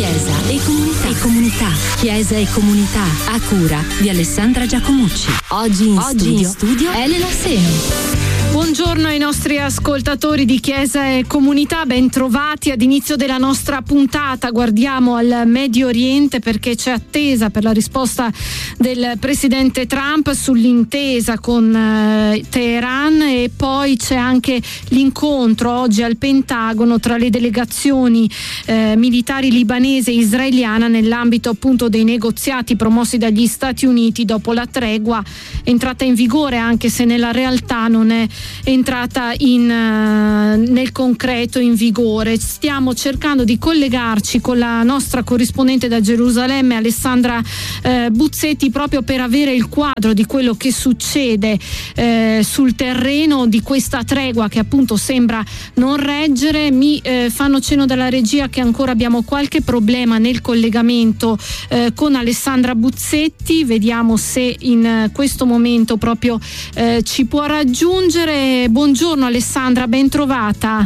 Chiesa e comunità. Chiesa e comunità, a cura di Alessandra Giacomucci. Oggi in studio Elena Seno. Buongiorno ai nostri ascoltatori di Chiesa e Comunità, ben trovati ad inizio della nostra puntata. Guardiamo al Medio Oriente perché c'è attesa per la risposta del presidente Trump sull'intesa con Teheran, e poi c'è anche l'incontro oggi al Pentagono tra le delegazioni militari libanese e israeliana nell'ambito appunto dei negoziati promossi dagli Stati Uniti dopo la tregua entrata in vigore, anche se nella realtà non è entrata nel concreto in vigore. Stiamo cercando di collegarci con la nostra corrispondente da Gerusalemme, Alessandra Buzzetti, proprio per avere il quadro di quello che succede sul terreno di questa tregua che appunto sembra non reggere. Mi fanno cenno dalla regia che ancora abbiamo qualche problema nel collegamento con Alessandra Buzzetti. Vediamo se in questo momento proprio ci può raggiungere. Buongiorno Alessandra, ben trovata.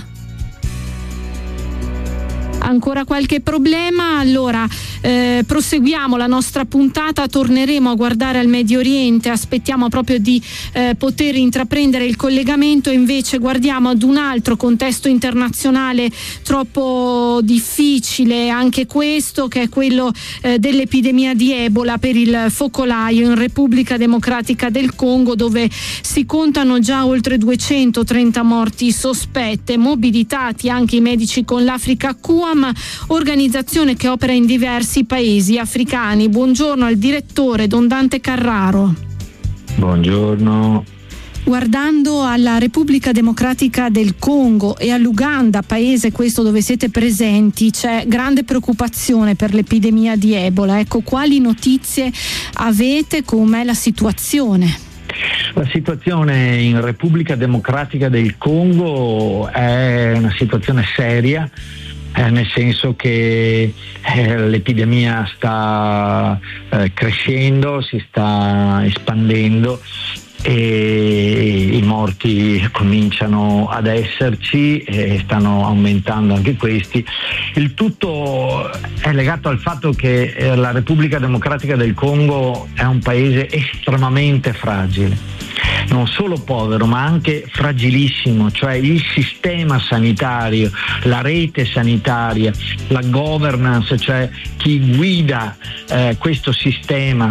Ancora qualche problema? Allora proseguiamo la nostra puntata, torneremo a guardare al Medio Oriente, aspettiamo proprio di poter intraprendere il collegamento, invece guardiamo ad un altro contesto internazionale troppo difficile, anche questo, che è quello dell'epidemia di Ebola per il focolaio in Repubblica Democratica del Congo, dove si contano già oltre 230 morti sospette, mobilitati anche i medici con l'Africa QAM, organizzazione che opera in diversi paesi africani. Buongiorno al direttore Don Dante Carraro. Buongiorno. Guardando alla Repubblica Democratica del Congo e all'Uganda, paese questo dove siete presenti, c'è grande preoccupazione per l'epidemia di Ebola. Ecco, quali notizie avete? Com'è la situazione? La situazione in Repubblica Democratica del Congo è una situazione seria, nel senso che l'epidemia sta crescendo, si sta espandendo e i morti cominciano ad esserci e stanno aumentando anche questi. Il tutto è legato al fatto che la Repubblica Democratica del Congo è un paese estremamente fragile, non solo povero ma anche fragilissimo, cioè il sistema sanitario, la rete sanitaria, la governance, cioè chi guida questo sistema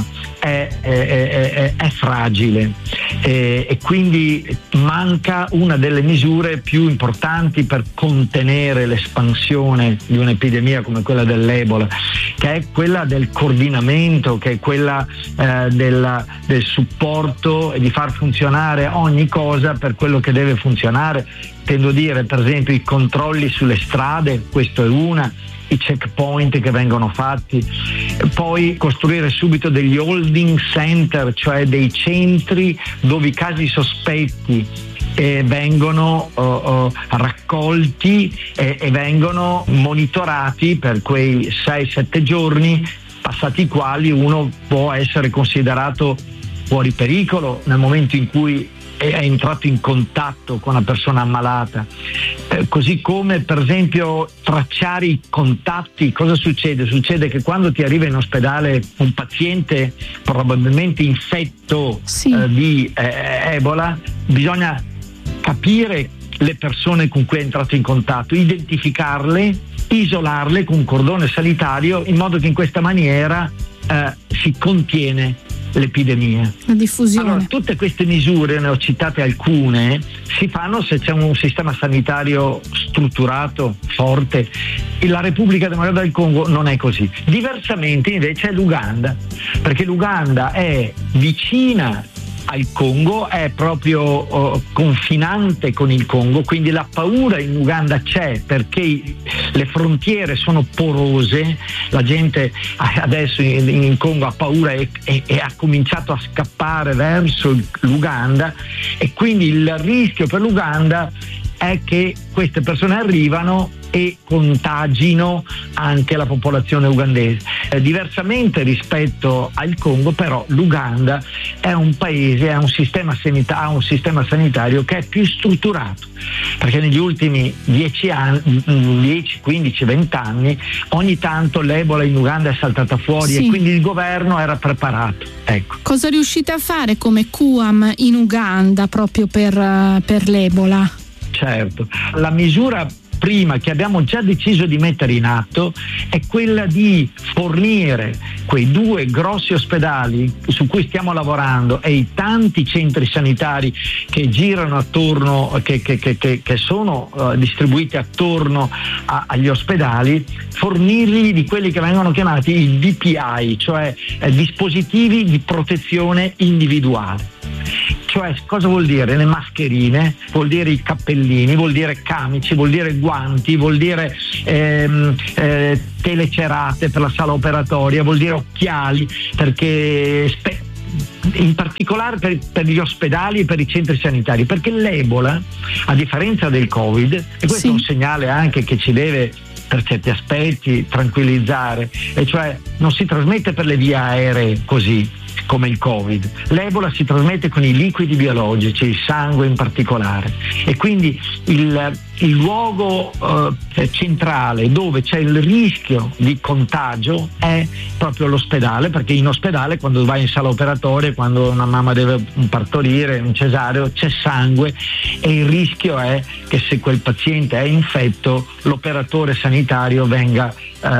è fragile e quindi manca una delle misure più importanti per contenere l'espansione di un'epidemia come quella dell'Ebola, che è quella del coordinamento, che è quella del supporto e di far funzionare ogni cosa per quello che deve funzionare. Intendo dire, per esempio, i controlli sulle strade, questo è una, i checkpoint che vengono fatti, poi costruire subito degli holding center, cioè dei centri dove i casi sospetti vengono raccolti e vengono monitorati per quei 6-7 giorni, passati i quali uno può essere considerato fuori pericolo nel momento in cui è entrato in contatto con una persona ammalata, così come per esempio tracciare i contatti. Cosa succede? Succede che quando ti arriva in ospedale un paziente probabilmente infetto di Ebola, bisogna capire le persone con cui è entrato in contatto, identificarle, isolarle con un cordone sanitario, in modo che in questa maniera si contiene l'epidemia. La diffusione. Allora, tutte queste misure, ne ho citate alcune, si fanno se c'è un sistema sanitario strutturato, forte. La Repubblica Democratica del Congo non è così. Diversamente invece è l'Uganda, perché l'Uganda è vicina al Congo, è proprio confinante con il Congo, quindi la paura in Uganda c'è perché le frontiere sono porose, la gente adesso in Congo ha paura e ha cominciato a scappare verso l'Uganda, e quindi il rischio per l'Uganda è che queste persone arrivano e contagino anche la popolazione ugandese. Diversamente rispetto al Congo, però, l'Uganda è un paese, ha un sistema sanitario che è più strutturato, perché negli ultimi 10 anni, 15, 20 anni, ogni tanto l'Ebola in Uganda è saltata fuori, e quindi il governo era preparato. Ecco. Cosa riuscite a fare come QAM in Uganda proprio per l'Ebola? Certo, la misura prima che abbiamo già deciso di mettere in atto è quella di fornire quei 2 grossi ospedali su cui stiamo lavorando e i tanti centri sanitari che girano attorno, che sono distribuiti attorno agli ospedali, fornirli di quelli che vengono chiamati i DPI, cioè dispositivi di protezione individuale. Cioè, cosa vuol dire? Le mascherine, vuol dire i cappellini, vuol dire camici, vuol dire guanti, vuol dire telecerate per la sala operatoria, vuol dire occhiali, perché in particolare per gli ospedali e per i centri sanitari, perché l'Ebola, a differenza del Covid, e questo è un segnale anche che ci deve per certi aspetti tranquillizzare, e cioè non si trasmette per le vie aeree così come il Covid. L'Ebola si trasmette con i liquidi biologici, il sangue in particolare, e quindi il luogo centrale dove c'è il rischio di contagio è proprio l'ospedale, perché in ospedale, quando vai in sala operatoria, quando una mamma deve partorire un cesareo, c'è sangue, e il rischio è che se quel paziente è infetto l'operatore sanitario venga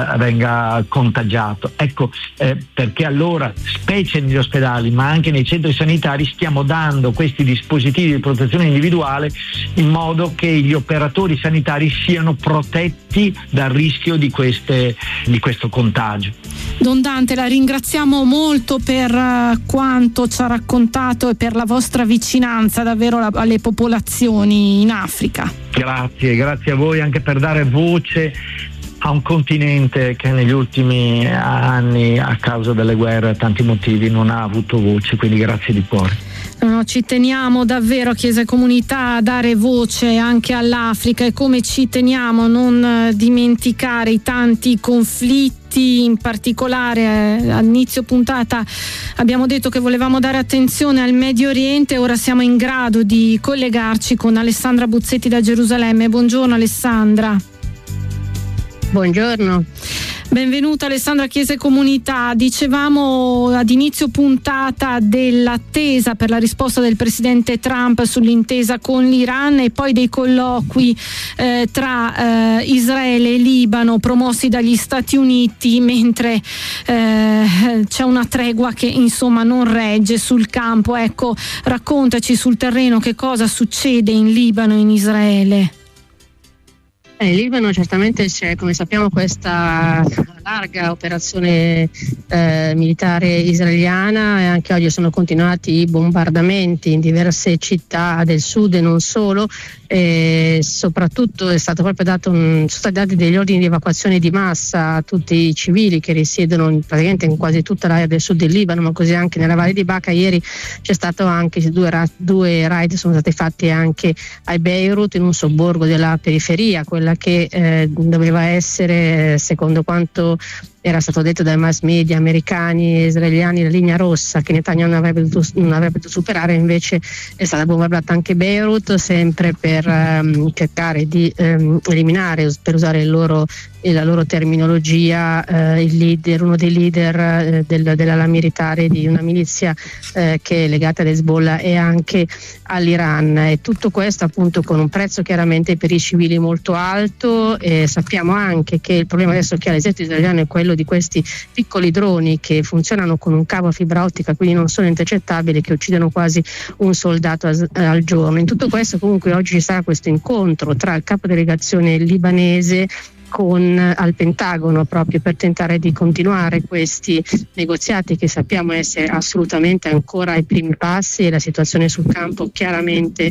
contagiato. Ecco perché allora, specie negli ospedali ma anche nei centri sanitari, stiamo dando questi dispositivi di protezione individuale in modo che gli operatori sanitari siano protetti dal rischio di questo contagio. Don Dante, la ringraziamo molto per quanto ci ha raccontato e per la vostra vicinanza davvero alle popolazioni in Africa. Grazie a voi anche per dare voce a un continente che negli ultimi anni, a causa delle guerre e tanti motivi, non ha avuto voce, quindi grazie di cuore. No, ci teniamo davvero, Chiesa e Comunità, a dare voce anche all'Africa, e come ci teniamo a non dimenticare i tanti conflitti. In particolare all'inizio puntata abbiamo detto che volevamo dare attenzione al Medio Oriente. Ora siamo in grado di collegarci con Alessandra Buzzetti da Gerusalemme. Buongiorno Alessandra. Buongiorno. Benvenuta Alessandra, Chiesa e Comunità. Dicevamo ad inizio puntata dell'attesa per la risposta del presidente Trump sull'intesa con l'Iran, e poi dei colloqui tra Israele e Libano promossi dagli Stati Uniti, mentre c'è una tregua che insomma non regge sul campo. Ecco, raccontaci sul terreno che cosa succede in Libano e in Israele. In Libano certamente c'è, come sappiamo, questa larga operazione militare israeliana, e anche oggi sono continuati i bombardamenti in diverse città del sud e non solo, e soprattutto è stato proprio sono stati dati degli ordini di evacuazione di massa a tutti i civili che risiedono praticamente in quasi tutta l'area del sud del Libano, ma così anche nella Valle di Baca. Ieri c'è stato anche due raid sono stati fatti anche a Beirut, in un sobborgo della periferia, quella che doveva essere, secondo quanto era stato detto dai mass media americani e israeliani, la linea rossa che Netanyahu non avrebbe potuto superare. Invece è stata bombardata anche Beirut, sempre per cercare di eliminare, per usare la loro terminologia, uno dei leader dell'ala militare di una milizia che è legata ad Hezbollah e anche all'Iran. E tutto questo appunto con un prezzo chiaramente per i civili molto alto. Sappiamo anche che il problema adesso che ha l'esercito israeliano è quello di questi piccoli droni che funzionano con un cavo a fibra ottica, quindi non sono intercettabili, che uccidono quasi un soldato al giorno. In tutto questo comunque oggi ci sarà questo incontro tra il capo delegazione libanese al Pentagono, proprio per tentare di continuare questi negoziati che sappiamo essere assolutamente ancora ai primi passi, e la situazione sul campo chiaramente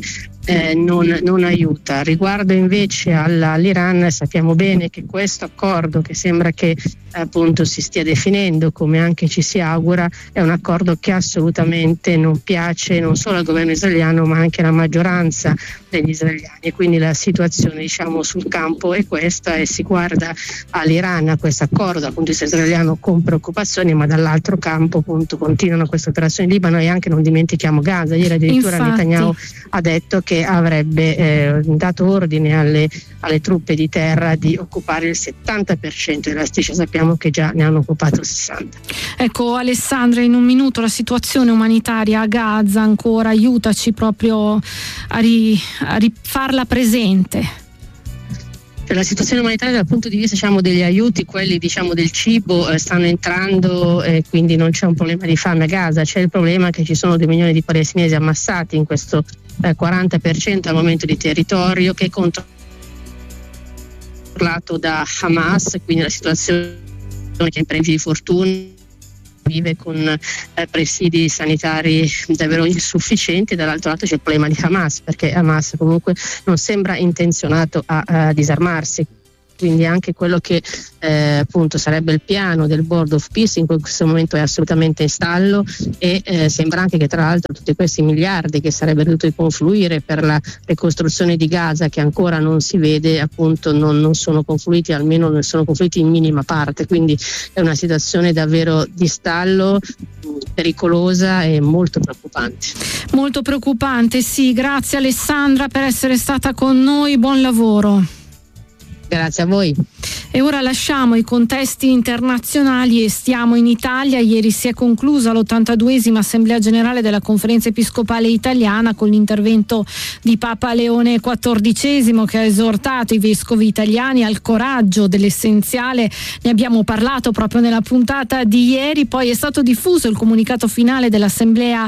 non aiuta. Riguardo invece all'Iran, sappiamo bene che questo accordo, che sembra che appunto si stia definendo, come anche ci si augura, è un accordo che assolutamente non piace non solo al governo israeliano ma anche alla maggioranza degli israeliani, e quindi la situazione, diciamo, sul campo è questa, e si guarda all'Iran, a questo accordo dal punto di vista israeliano con preoccupazioni, ma dall'altro campo appunto continuano queste operazioni in Libano, e anche non dimentichiamo Gaza. Ieri addirittura Netanyahu ha detto che avrebbe dato ordine alle truppe di terra di occupare il 70% della striscia. Sappiamo che già ne hanno occupato il 60%. Ecco Alessandra, in un minuto la situazione umanitaria a Gaza ancora, aiutaci proprio a rifarla presente. La situazione umanitaria dal punto di vista, diciamo, degli aiuti, quelli, diciamo, del cibo, stanno entrando, quindi non c'è un problema di fame a Gaza. C'è il problema che ci sono 2 milioni di palestinesi ammassati in questo 40% al momento di territorio, che è controllato da Hamas, quindi la situazione che in pregi di fortuna vive con presidi sanitari davvero insufficienti. Dall'altro lato c'è il problema di Hamas, perché Hamas comunque non sembra intenzionato a disarmarsi. Quindi anche quello che appunto sarebbe il piano del Board of Peace in questo momento è assolutamente in stallo, e sembra anche che tra l'altro tutti questi miliardi che sarebbero dovuti confluire per la ricostruzione di Gaza, che ancora non si vede, appunto non sono confluiti, almeno non sono confluiti in minima parte. Quindi è una situazione davvero di stallo, pericolosa e molto preoccupante. Molto preoccupante, sì. Grazie Alessandra per essere stata con noi, buon lavoro. Grazie a voi. E ora lasciamo i contesti internazionali e stiamo in Italia. Ieri si è conclusa l'82esima Assemblea Generale della Conferenza Episcopale Italiana con l'intervento di Papa Leone XIV, che ha esortato i vescovi italiani al coraggio dell'essenziale. Ne abbiamo parlato proprio nella puntata di ieri. Poi è stato diffuso il comunicato finale dell'Assemblea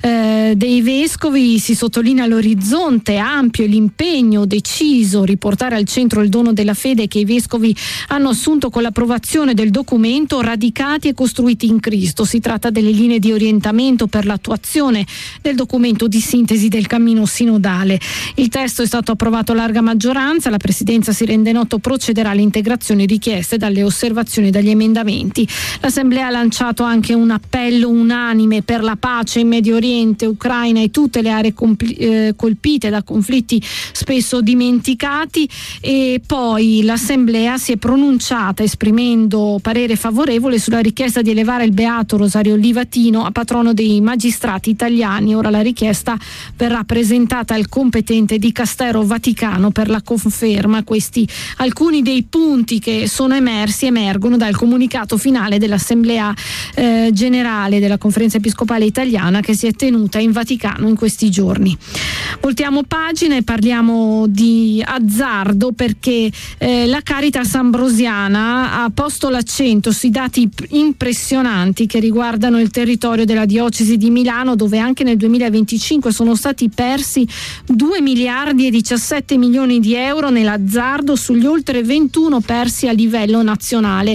dei vescovi. Si sottolinea l'orizzonte ampio e l'impegno deciso, riportare al centro il dono della fede che i vescovi hanno assunto con l'approvazione del documento Radicati e costruiti in Cristo. Si tratta delle linee di orientamento per l'attuazione del documento di sintesi del cammino sinodale. Il testo è stato approvato a larga maggioranza. La Presidenza, si rende noto, procederà alle integrazioni richieste dalle osservazioni e dagli emendamenti. L'Assemblea ha lanciato anche un appello unanime per la pace in Medio Oriente, Ucraina e tutte le aree colpite da conflitti spesso dimenticati. E poi l'Assemblea si è pronunciata esprimendo parere favorevole sulla richiesta di elevare il Beato Rosario Livatino a patrono dei magistrati italiani. Ora la richiesta verrà presentata al competente Dicastero Vaticano per la conferma. Questi alcuni dei punti che sono emergono dal comunicato finale dell'Assemblea Generale della Conferenza Episcopale Italiana, che si è tenuta in Vaticano in questi giorni. Voltiamo pagina e parliamo di azzardo, perché la Caritas Ambrosiana ha posto l'accento sui dati impressionanti che riguardano il territorio della diocesi di Milano, dove anche nel 2025 sono stati persi 2 miliardi e 17 milioni di euro nell'azzardo sugli oltre 21 persi a livello nazionale.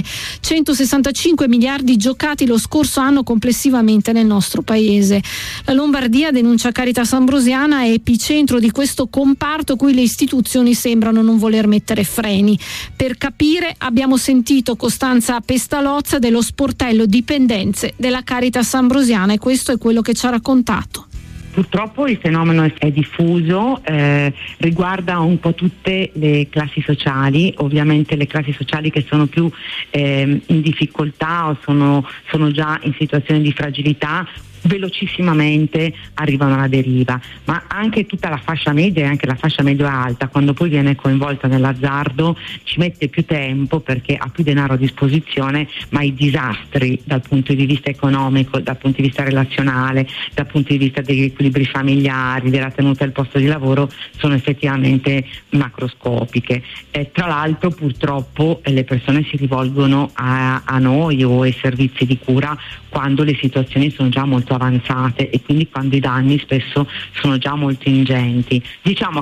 165 miliardi giocati lo scorso anno complessivamente nel nostro paese. La Lombardia, denuncia Caritas Ambrosiana, è epicentro di questo comparto cui le istituzioni sembrano non voler mettere freni. Per capire, abbiamo sentito Costanza Pestalozza dello sportello Dipendenze della Caritas Ambrosiana, e questo è quello che ci ha raccontato. Purtroppo il fenomeno è diffuso, riguarda un po' tutte le classi sociali, ovviamente le classi sociali che sono più in difficoltà o sono già in situazioni di fragilità, velocissimamente arrivano alla deriva, ma anche tutta la fascia media e anche la fascia medio-alta, quando poi viene coinvolta nell'azzardo, ci mette più tempo perché ha più denaro a disposizione, ma i disastri dal punto di vista economico, dal punto di vista relazionale, dal punto di vista degli equilibri familiari, della tenuta del posto di lavoro, sono effettivamente macroscopiche. Tra l'altro purtroppo le persone si rivolgono a noi o ai servizi di cura quando le situazioni sono già molto avanzate e quindi quando i danni spesso sono già molto ingenti. Diciamo che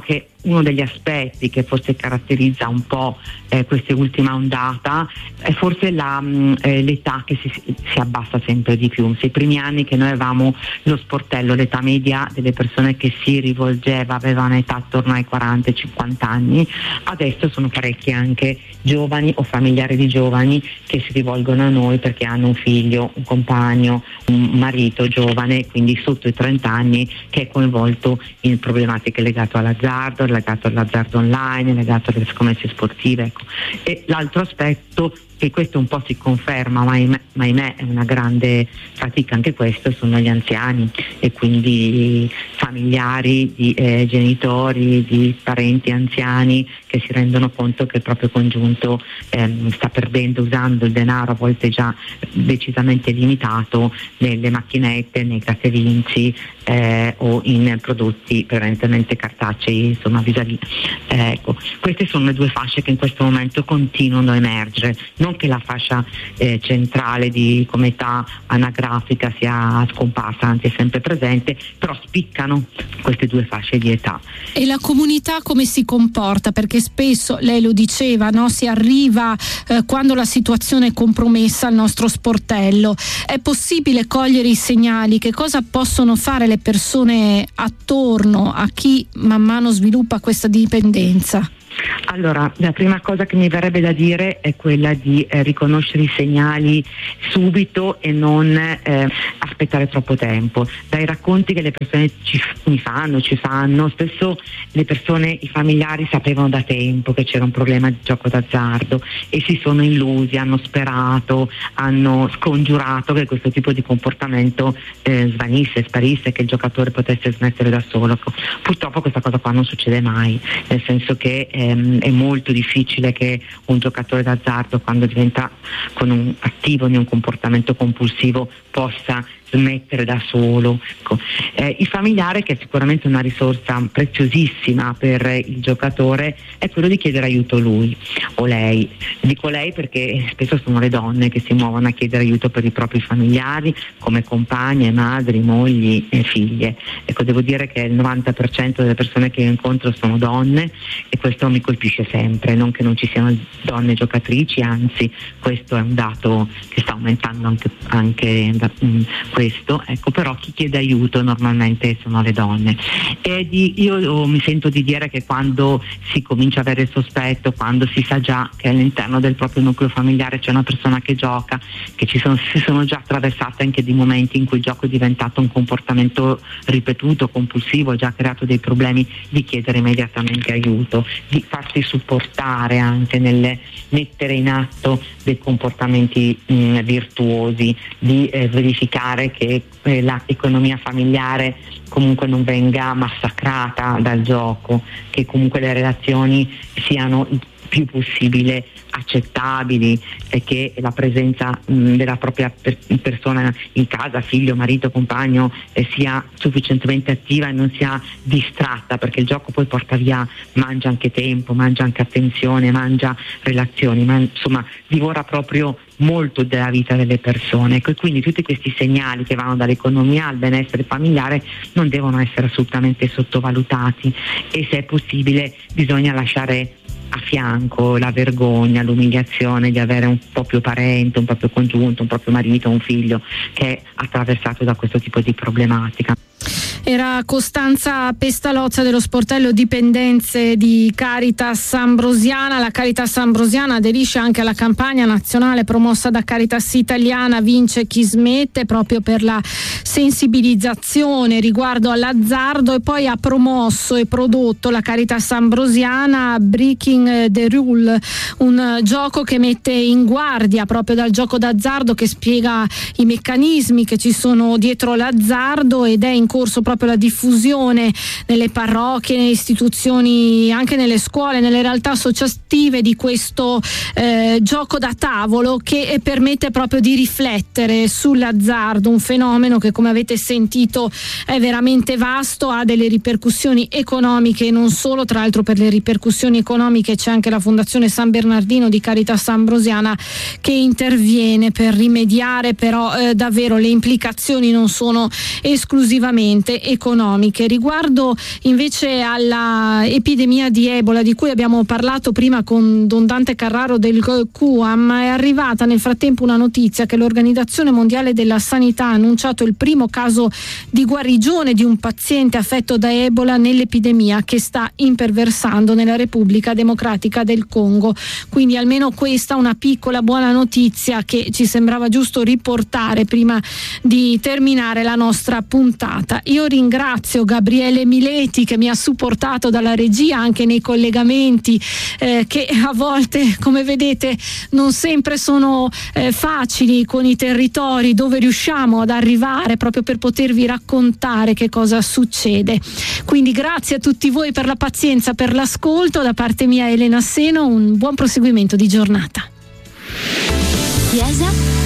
uno degli aspetti che forse caratterizza un po' questa ultima ondata è forse l'età che si abbassa sempre di più. Sei primi anni che noi avevamo lo sportello, l'età media delle persone che si rivolgeva aveva un'età attorno ai 40-50 anni, adesso sono parecchi anche giovani o familiari di giovani che si rivolgono a noi perché hanno un figlio, un compagno, un marito giovane, quindi sotto i 30 anni, che è coinvolto in problematiche legate all'azzardo online, legato alle scommesse sportive, ecco. E l'altro aspetto, che questo un po' si conferma, ma ahimè è una grande fatica anche questo, sono gli anziani e quindi familiari di genitori, di parenti anziani che si rendono conto che il proprio congiunto sta perdendo, usando il denaro a volte già decisamente limitato nelle macchinette, nei grattavinci o in prodotti prevalentemente cartacei, insomma vis-à-vis. Ecco, queste sono le due fasce che in questo momento continuano a emergere. Non che la fascia centrale come età anagrafica sia scomparsa, anzi è sempre presente, però spiccano queste due fasce di età. E la comunità come si comporta? Perché spesso, lei lo diceva, no? Si arriva quando la situazione è compromessa al nostro sportello. È possibile cogliere i segnali? Che cosa possono fare le persone attorno a chi man mano sviluppa questa dipendenza? Allora, la prima cosa che mi verrebbe da dire è quella di riconoscere i segnali subito e non aspettare troppo tempo. Dai racconti che le persone ci fanno, spesso le persone, i familiari sapevano da tempo che c'era un problema di gioco d'azzardo e si sono illusi, hanno sperato, hanno scongiurato che questo tipo di comportamento sparisse, che il giocatore potesse smettere da solo. Purtroppo questa cosa qua non succede mai, nel senso che è molto difficile che un giocatore d'azzardo, quando diventa attivo in un comportamento compulsivo, possa smettere da solo. Il familiare, che è sicuramente una risorsa preziosissima per il giocatore, è quello di chiedere aiuto lui o lei. Dico lei perché spesso sono le donne che si muovono a chiedere aiuto per i propri familiari, come compagne, madri, mogli e figlie. Ecco, devo dire che il 90% delle persone che io incontro sono donne e questo mi colpisce sempre, non che non ci siano donne giocatrici, anzi questo è un dato che sta aumentando anche questo, ecco. Però chi chiede aiuto normalmente sono le donne io mi sento di dire che quando si comincia a avere il sospetto, quando si sa già che all'interno del proprio nucleo familiare c'è una persona che gioca, che si sono già attraversate anche dei momenti in cui il gioco è diventato un comportamento ripetuto, compulsivo, ha già creato dei problemi, di chiedere immediatamente aiuto, di farsi supportare anche nel mettere in atto dei comportamenti virtuosi, di verificare che l'economia familiare comunque non venga massacrata dal gioco, che comunque le relazioni siano il più possibile accettabili e che la presenza della propria persona in casa, figlio, marito, compagno, sia sufficientemente attiva e non sia distratta, perché il gioco poi porta via, mangia anche tempo, mangia anche attenzione, mangia relazioni, ma insomma divora proprio molto della vita delle persone. E quindi tutti questi segnali che vanno dall'economia al benessere familiare non devono essere assolutamente sottovalutati e, se è possibile, bisogna lasciare a fianco la vergogna, l'umiliazione di avere un proprio parente, un proprio congiunto, un proprio marito, un figlio che è attraversato da questo tipo di problematica. Era Costanza Pestalozza dello sportello dipendenze di Caritas Ambrosiana. La Caritas Ambrosiana aderisce anche alla campagna nazionale promossa da Caritas Italiana Vince chi smette, proprio per la sensibilizzazione riguardo all'azzardo, e poi ha promosso e prodotto la Caritas Ambrosiana Breaking the Rule, un gioco che mette in guardia proprio dal gioco d'azzardo, che spiega i meccanismi che ci sono dietro l'azzardo, ed è in corso proprio la diffusione nelle parrocchie, nelle istituzioni, anche nelle scuole, nelle realtà associative di questo gioco da tavolo, che permette proprio di riflettere sull'azzardo, un fenomeno che, come avete sentito, è veramente vasto, ha delle ripercussioni economiche, non solo. Tra l'altro, per le ripercussioni economiche c'è anche la Fondazione San Bernardino di Caritas Ambrosiana che interviene per rimediare, però davvero le implicazioni non sono esclusivamente economiche. Riguardo invece alla epidemia di Ebola, di cui abbiamo parlato prima con Don Dante Carraro del QAM, è arrivata nel frattempo una notizia che l'Organizzazione Mondiale della Sanità ha annunciato il primo caso di guarigione di un paziente affetto da Ebola nell'epidemia che sta imperversando nella Repubblica Democratica del Congo. Quindi almeno questa una piccola buona notizia che ci sembrava giusto riportare prima di terminare la nostra puntata. Io ringrazio Gabriele Mileti che mi ha supportato dalla regia anche nei collegamenti che a volte, come vedete, non sempre sono facili con i territori dove riusciamo ad arrivare proprio per potervi raccontare che cosa succede. Quindi grazie a tutti voi per la pazienza, per l'ascolto. Da parte mia Elena Seno, un buon proseguimento di giornata. Chiesa